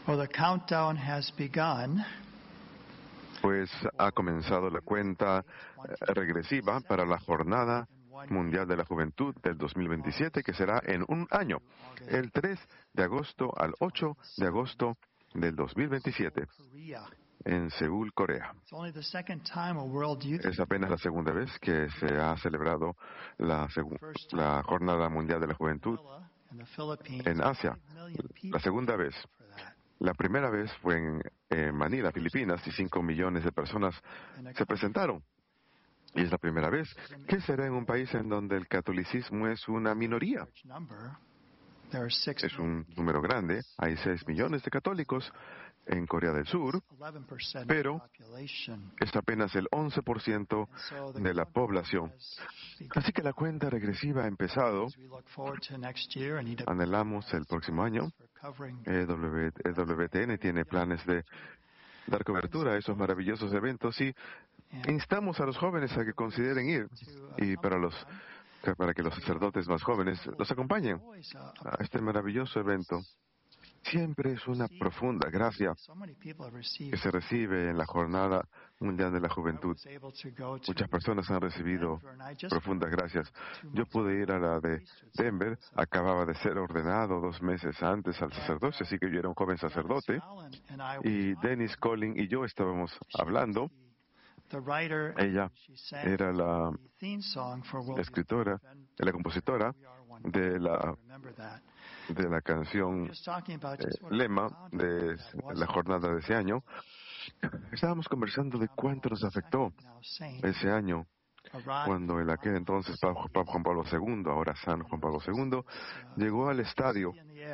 For the countdown has begun. Pues ha comenzado la cuenta regresiva para la Jornada Mundial de la Juventud del 2027, que será en un año, el 3 de agosto al 8 de agosto del 2027, en Seúl, Corea. Es apenas la segunda vez que se ha celebrado la Jornada Mundial de la Juventud en Asia. La segunda vez. La primera vez fue en Manila, Filipinas, y 5 millones de personas se presentaron. Y es la primera vez que será en un país en donde el catolicismo es una minoría. Es un número grande. Hay 6 millones de católicos en Corea del Sur, pero es apenas el 11% de la población. Así que la cuenta regresiva ha empezado. Anhelamos el próximo año. EWTN tiene planes de dar cobertura a esos maravillosos eventos y instamos a los jóvenes a que consideren ir y para que los sacerdotes más jóvenes los acompañen a este maravilloso evento. Siempre es una profunda gracia que se recibe en la Jornada Mundial de la Juventud. Muchas personas han recibido profundas gracias. Yo pude ir a la de Denver, acababa de ser ordenado 2 meses antes al sacerdocio, así que yo era un joven sacerdote, y Dennis Collin y yo estábamos hablando. Ella era la escritora, la compositora de la canción lema de la jornada de ese año. Estábamos conversando de cuánto nos afectó ese año cuando en aquel entonces Papa Juan Pablo II, ahora San Juan Pablo II, llegó al estadio.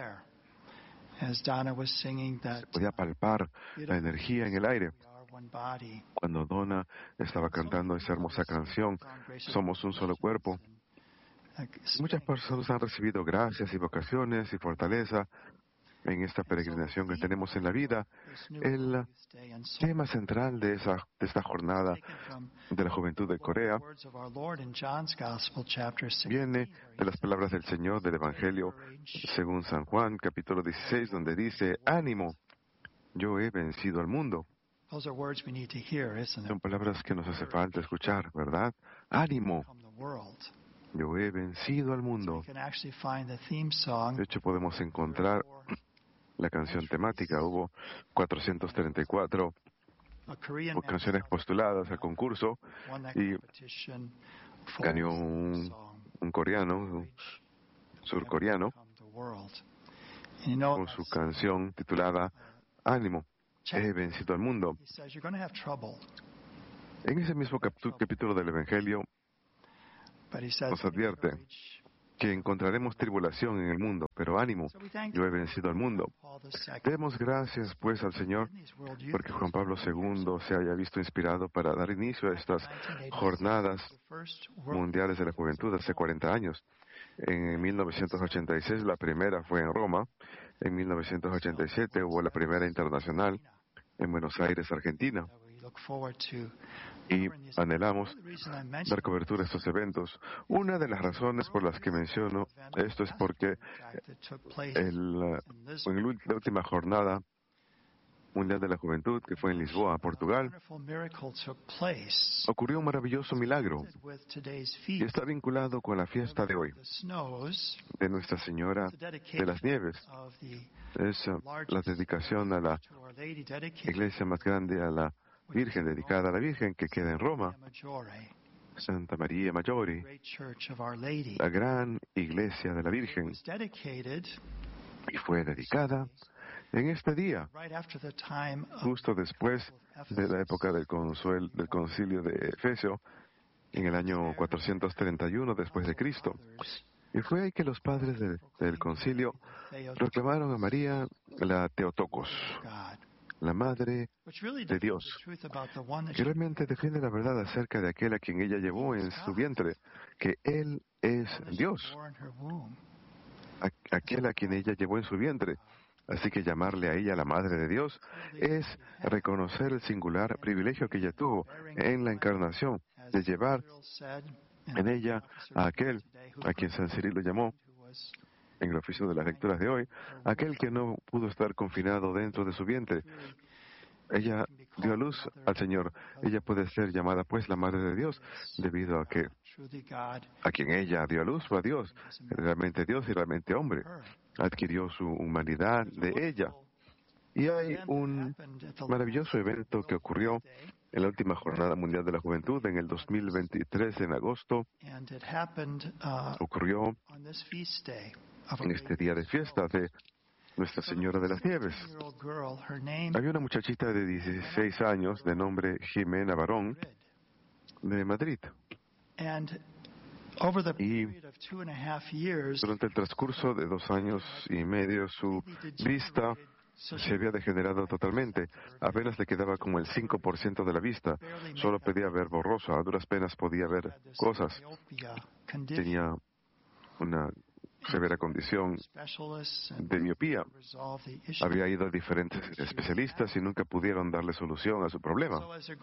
Se podía palpar la energía en el aire. Cuando Donna estaba cantando esa hermosa canción, Somos un solo cuerpo, muchas personas han recibido gracias y vocaciones y fortaleza en esta peregrinación que tenemos en la vida. El tema central de esta jornada de la juventud de Corea viene de las palabras del Señor del Evangelio según San Juan, capítulo 16, donde dice: ánimo, yo he vencido al mundo. Son palabras que nos hace falta escuchar, ¿verdad? Ánimo, yo he vencido al mundo. De hecho, podemos encontrar la canción temática. Hubo 434 canciones postuladas al concurso y ganó un coreano, un surcoreano, con su canción titulada Ánimo, he vencido al mundo. En ese mismo capítulo del Evangelio nos advierte que encontraremos tribulación en el mundo, pero ánimo, yo he vencido al mundo. Demos gracias, pues, al Señor, porque Juan Pablo II se haya visto inspirado para dar inicio a estas jornadas mundiales de la juventud hace 40 años. En 1986 la primera fue en Roma. En 1987 hubo la primera internacional en Buenos Aires, Argentina. Y anhelamos dar cobertura a estos eventos. Una de las razones por las que menciono esto es porque en la última jornada mundial de la juventud, que fue en Lisboa, Portugal, ocurrió un maravilloso milagro y está vinculado con la fiesta de hoy de Nuestra Señora de las Nieves. Es la dedicación a la iglesia más grande, a la Virgen, dedicada a la Virgen, que queda en Roma, Santa María Maggiore, la gran iglesia de la Virgen, y fue dedicada en este día, justo después de la época del concilio de Efesio, en el año 431 después de Cristo. Y fue ahí que los padres del concilio proclamaron a María la Theotokos, la Madre de Dios, que realmente defiende la verdad acerca de aquel a quien ella llevó en su vientre, que Él es Dios, aquel a quien ella llevó en su vientre. Así que llamarle a ella la Madre de Dios es reconocer el singular privilegio que ella tuvo en la encarnación, de llevar en ella a aquel a quien San Cirilo llamó en el oficio de las lecturas de hoy, aquel que no pudo estar confinado dentro de su vientre. Ella dio a luz al Señor. Ella puede ser llamada pues la Madre de Dios, debido a que a quien ella dio a luz fue a Dios, realmente Dios y realmente hombre. Adquirió su humanidad de ella. Y hay un maravilloso evento que ocurrió en la última Jornada Mundial de la Juventud en el 2023, en agosto. Ocurrió en este día de fiesta de Nuestra Señora de las Nieves. Había una muchachita de 16 años de nombre Jimena Barón, de Madrid. Y durante el transcurso de 2 años y medio, su vista se había degenerado totalmente. Apenas le quedaba como el 5% de la vista. Solo podía ver borroso. A duras penas podía ver cosas. Tenía una severa condición de miopía. Había ido a diferentes especialistas y nunca pudieron darle solución a su problema.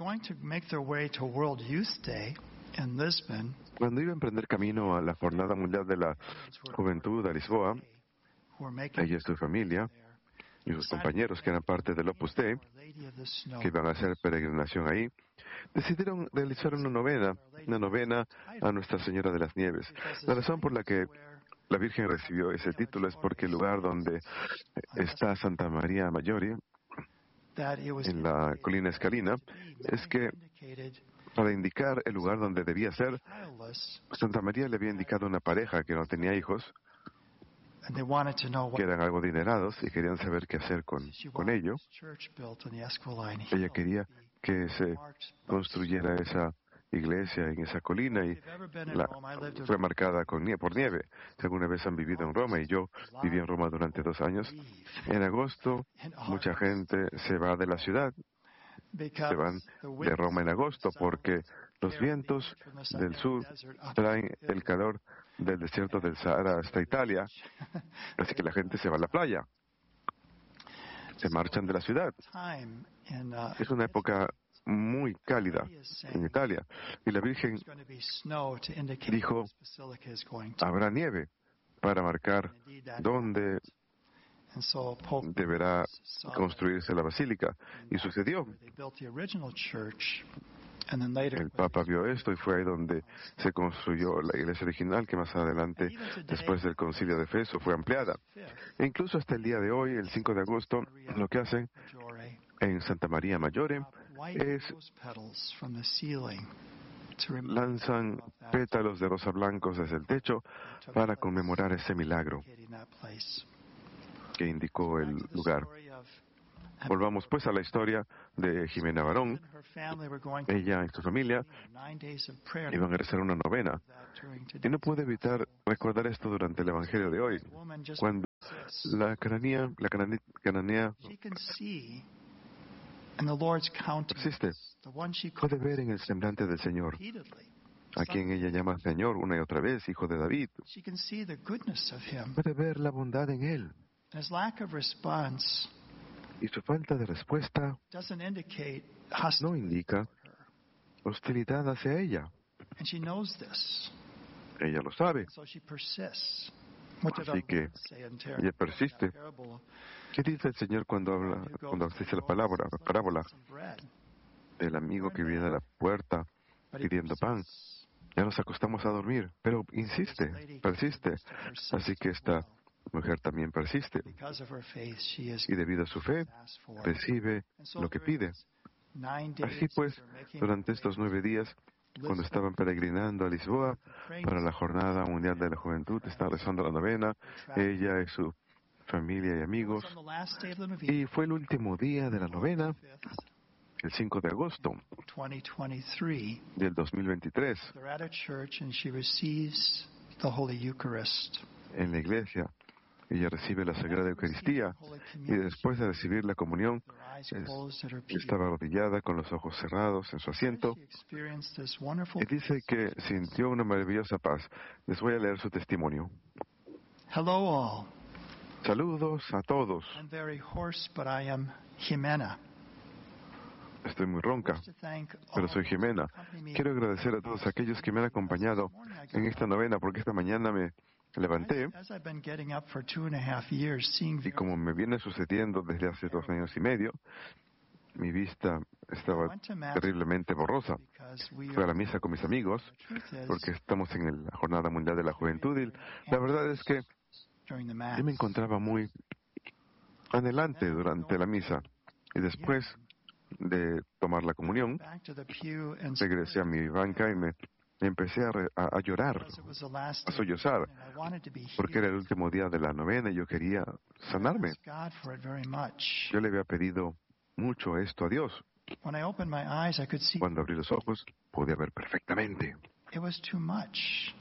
Cuando iba a emprender camino a la Jornada Mundial de la Juventud a Lisboa, ella y su familia y sus compañeros, que eran parte del Opus Dei, que iban a hacer peregrinación ahí, decidieron realizar una novena a Nuestra Señora de las Nieves. La razón por la que la Virgen recibió ese título es porque el lugar donde está Santa María Maggiore, en la colina Escalina, es que para indicar el lugar donde debía ser, Santa María le había indicado a una pareja que no tenía hijos, que eran algo adinerados y querían saber qué hacer con ello. Ella quería que se construyera esa iglesia en esa colina y fue marcada por nieve. Si alguna vez han vivido en Roma, y yo viví en Roma durante 2 años, en agosto mucha gente se va de la ciudad, se van de Roma en agosto porque los vientos del sur traen el calor del desierto del Sahara hasta Italia, así que la gente se va a la playa, se marchan de la ciudad. Es una época muy cálida en Italia, y la Virgen dijo, habrá nieve para marcar dónde deberá construirse la basílica, y sucedió. El Papa vio esto y fue ahí donde se construyó la iglesia original, que más adelante, después del Concilio de Efeso, fue ampliada. E incluso hasta el día de hoy, el 5 de agosto, lo que hacen en Santa María Maggiore es lanzan pétalos de rosa blancos desde el techo para conmemorar ese milagro que indicó el lugar. Volvamos pues a la historia de Jimena Barón. Ella y su familia iban a rezar una novena. Y no pude evitar recordar esto durante el Evangelio de hoy, cuando la cananea persiste. Puede ver en el semblante del Señor, a quien ella llama Señor una y otra vez, Hijo de David. Puede ver la bondad en Él. Y su falta de respuesta no indica hostilidad hacia ella. Ella lo sabe. Así que ella persiste. ¿Qué dice el Señor cuando dice la parábola del amigo que viene a la puerta pidiendo pan? Ya nos acostamos a dormir, pero insiste, persiste. Así que esta mujer también persiste, y debido a su fe recibe lo que pide. Así pues, durante estos 9 días, cuando estaban peregrinando a Lisboa para la Jornada Mundial de la Juventud, estaban rezando la novena, ella y su familia y amigos, y fue el último día de la novena, el 5 de agosto del 2023, en la iglesia. Ella recibe la Sagrada Eucaristía, y después de recibir la comunión, estaba arrodillada con los ojos cerrados en su asiento, y dice que sintió una maravillosa paz. Les voy a leer su testimonio. Saludos a todos. Estoy muy ronca, pero soy Jimena. Quiero agradecer a todos aquellos que me han acompañado en esta novena, porque esta mañana me levanté As I've been getting up for 2.5 years, seeing y very como me viene sucediendo desde hace 2 años y medio, mi vista estaba went to Mass terriblemente borrosa. because we Fui a la are, misa con mis amigos the truth is, porque estamos en la Jornada Mundial de la Juventud y la verdad es que during the Mass, yo me encontraba muy anhelante durante la misa y después de tomar la comunión back to the pew and regresé a mi banca y me empecé a llorar, because it was the last a day of the sollozar, novena, and I wanted to be porque era el healed. último día de la novena y yo quería I sanarme. asked God for it very much. Yo le había pedido mucho esto a Dios. When I opened my eyes, I could see Cuando abrí los ojos, pude ver perfectamente. it was too much.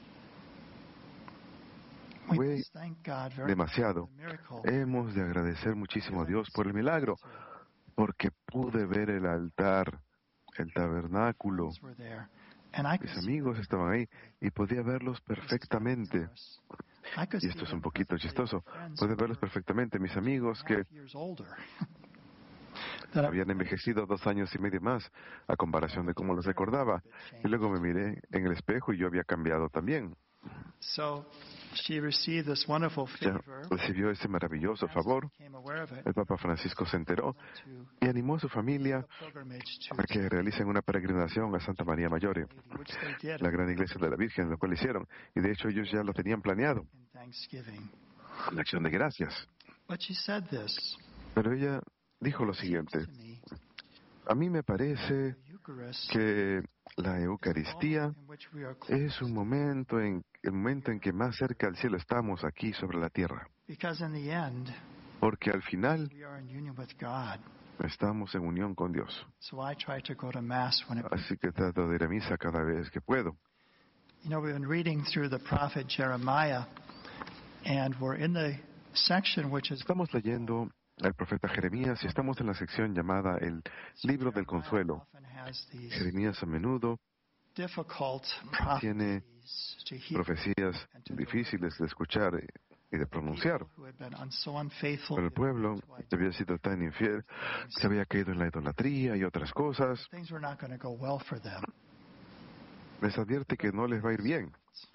We Fue must thank God very much demasiado. for the miracle. Hemos de agradecer muchísimo a Dios por el milagro, porque pude ver el altar, el tabernáculo. Friends were there, and I could Mis see amigos estaban ahí y podía verlos perfectamente. I could Y see esto es them un poquito perfectly. chistoso. My friends Pude who verlos were perfectamente. Mis amigos que 2.5 years older. That I- habían envejecido 2 años y medio más a comparación de cómo los recordaba. Y luego me miré en el espejo y yo había cambiado también. So she received this wonderful Ya favor. recibió ese maravilloso favor. Became aware of it El Papa Francisco se enteró to y animó a su familia a pilgrimage to a que realicen una peregrinación a Santa María Maggiore, which they did la gran iglesia de la Virgen, lo cual hicieron. Y de hecho ellos ya lo tenían planeado, in Thanksgiving. la acción de gracias. But she said this Pero ella dijo lo siguiente: to me, a mí me parece the Eucharist que la Eucaristía in which we are close, es el momento en que más cerca al cielo estamos aquí sobre la tierra, because in the end porque al final we are in union with God. estamos en unión con Dios. So I try to go to Mass when it. Así que trato de ir a misa cada vez que puedo. You know, we've been reading through the prophet Jeremiah, and we're in the section which is Estamos leyendo al profeta Jeremías y estamos en la sección llamada el libro del consuelo. often has these Jeremías a menudo difficult tiene prophecies to hear. profecías difíciles de escuchar y de pronunciar. Who had been so unfaithful Pero el pueblo que había sido tan infiel, se había caído en la idolatría y otras cosas, things were not going to go well for them. les advierte que no les va a ir bien.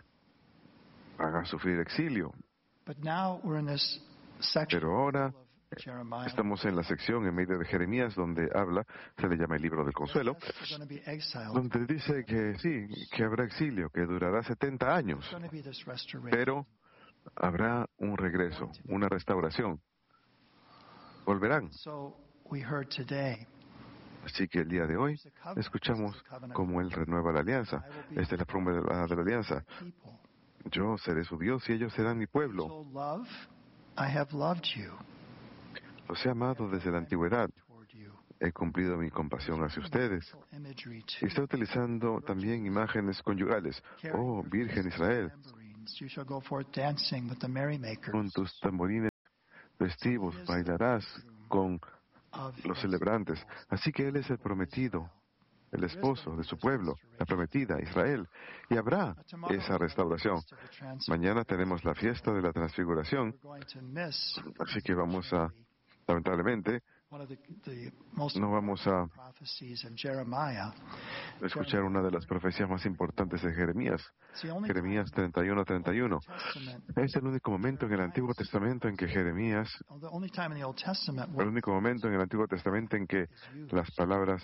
Van a sufrir exilio. But now we're in this section Pero ahora of Jeremiah. estamos en la sección en medio de Jeremías donde habla, se le llama el libro del consuelo, Yes, we're going to be exiled. donde dice que sí, que habrá exilio, que durará 70 años, There's going to be this restoration. pero habrá un regreso, una restauración. Volverán. So we heard today. Así que el día de hoy escuchamos cómo Él renueva la alianza. Esta es la promesa de la alianza. People. Yo seré su Dios y ellos serán mi pueblo. So love, I have loved you Los he amado desde la antigüedad. toward you. He cumplido mi compasión hacia ustedes. Imagery Y too. está utilizando también imágenes conyugales. Oh, Virgen Israel, Tambourines. You shall go forth dancing with the merrymakers con tus tamborines festivos bailarás con of los celebrantes. Así que Él es el prometido, el esposo de su pueblo, la prometida, Israel. Y habrá esa restauración. Mañana tenemos la fiesta de la transfiguración, We're going to miss así que vamos a, lamentablemente, one of the most no vamos a prophecies of Jeremiah. escuchar una de las profecías más importantes de Jeremías, It's the only Jeremías 31:31. Testament, Es el único momento en el Antiguo Testamento en que Jeremías, the only time in the Old Testament el where único momento en el Antiguo Testamento en que las palabras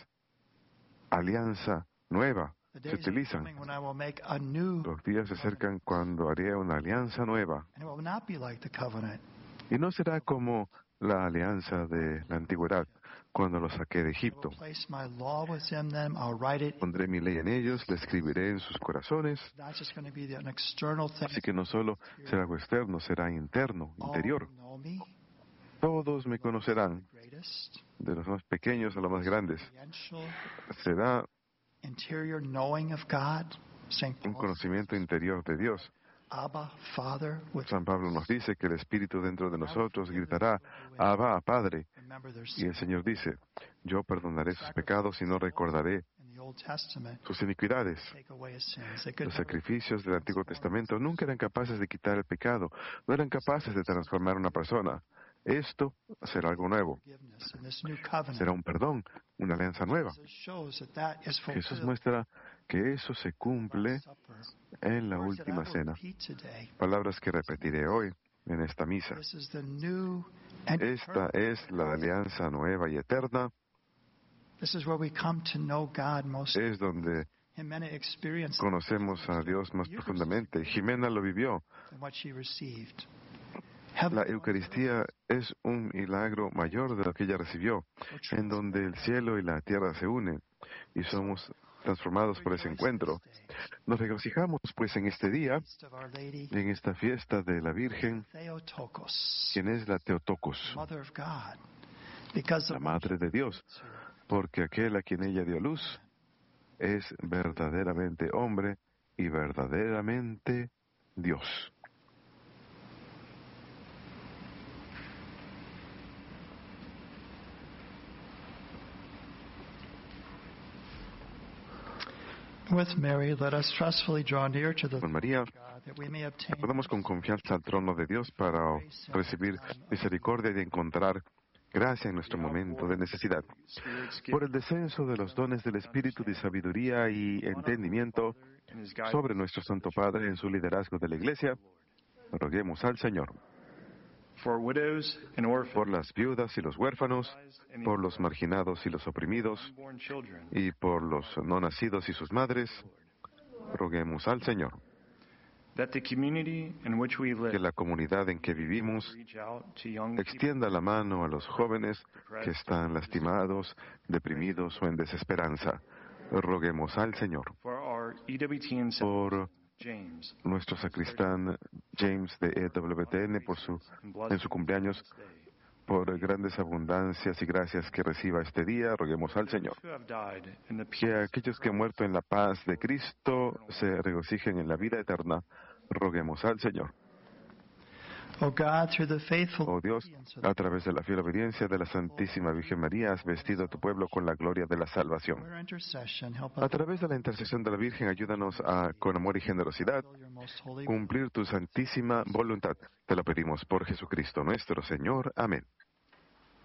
alianza nueva the se days are utilizan. coming when I will make a new, Los días se acercan cuando haré una alianza nueva. and it will not be like the covenant. Y no será como la alianza de la antigüedad, cuando los saqué de I will Egipto. place my law within them. I'll write it. Pondré mi ley en ellos, la escribiré en sus corazones. It's not just going to be an external thing. Así que no solo será algo externo, será interno, All interior. know me, Todos me conocerán, the greatest, de los más pequeños a los más grandes. experiential, Será interior knowing of God. St. un Paul, conocimiento interior de Dios. Abba, Father, with San Pablo nos dice que el Espíritu dentro de nosotros gritará, Abba, Padre. remember their Y el sin. Señor dice, yo perdonaré sus pecados y no recordaré In the Old Testament, sus iniquidades. take away his sins. They could Los never sacrificios del Antiguo Testamento nunca eran capaces de quitar el pecado, no eran capaces de transformar a una persona. Esto será algo nuevo, forgiveness. In this new covenant, será un perdón, una alianza nueva. Jesus shows that that is Jesús fulfilled. muestra que eso se cumple en la Words that I última will cena. repeat today. Palabras que repetiré hoy en esta misa. This is the new and Esta es la alianza nueva y eterna. This is where we come to know God most. Es donde Jimena experienced conocemos a Dios más profundamente. Jimena lo vivió. than what she received. La Eucaristía es un milagro mayor de lo que ella recibió, en donde el cielo y la tierra se unen y somos transformados por ese encuentro. Nos regocijamos pues en este día, Feast of Our Lady, en esta fiesta de la Virgen, Theotokos, quien es la Teotocos, Mother of God, because la of Madre de Dios, porque aquel a quien ella dio luz es verdaderamente hombre y verdaderamente Dios. With Mary, let us trustfully draw near to the Con María, God, that we may obtain acudamos con confianza al trono de Dios para recibir misericordia y encontrar gracia en nuestro momento de necesidad. Por el descenso de los dones del Espíritu de sabiduría y entendimiento sobre nuestro Santo Padre en su liderazgo de la Iglesia, roguemos al Señor. Por las viudas y los huérfanos, por los marginados y los oprimidos, y por los no nacidos y sus madres, roguemos al Señor. Que la comunidad en que vivimos extienda la mano a los jóvenes que están lastimados, deprimidos o en desesperanza. Roguemos al Señor. Por nuestro sacristán James de EWTN en su cumpleaños, por grandes abundancias y gracias que reciba este día, roguemos al Señor. Que aquellos que han muerto en la paz de Cristo se regocijen en la vida eterna, roguemos al Señor. Oh Dios, a través de la fiel obediencia de la Santísima Virgen María, has vestido a tu pueblo con la gloria de la salvación. A través de la intercesión de la Virgen, ayúdanos a, con amor y generosidad, cumplir tu santísima voluntad. Te lo pedimos por Jesucristo nuestro Señor. Amén.